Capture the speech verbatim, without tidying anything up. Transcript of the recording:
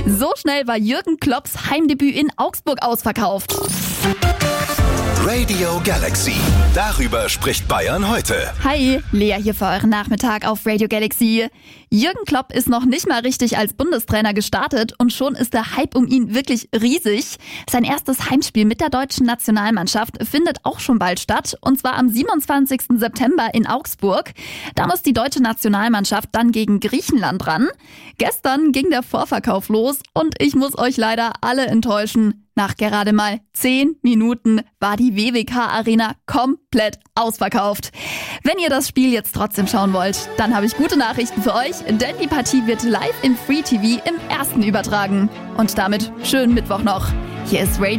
So schnell war Jürgen Klopps Heimdebüt in Augsburg ausverkauft. Radio Galaxy. Darüber spricht Bayern heute. Hi, Lea hier für euren Nachmittag auf Radio Galaxy. Jürgen Klopp ist noch nicht mal richtig als Bundestrainer gestartet und schon ist der Hype um ihn wirklich riesig. Sein erstes Heimspiel mit der deutschen Nationalmannschaft findet auch schon bald statt, und zwar am siebenundzwanzigsten September in Augsburg. Da muss die deutsche Nationalmannschaft dann gegen Griechenland ran. Gestern ging der Vorverkauf los und ich muss euch leider alle enttäuschen. Nach gerade mal zehn Minuten war die W W K-Arena komplett ausverkauft. Wenn ihr das Spiel jetzt trotzdem schauen wollt, dann habe ich gute Nachrichten für euch, denn die Partie wird live im Free T V im ersten übertragen. Und damit schönen Mittwoch noch. Hier ist Radio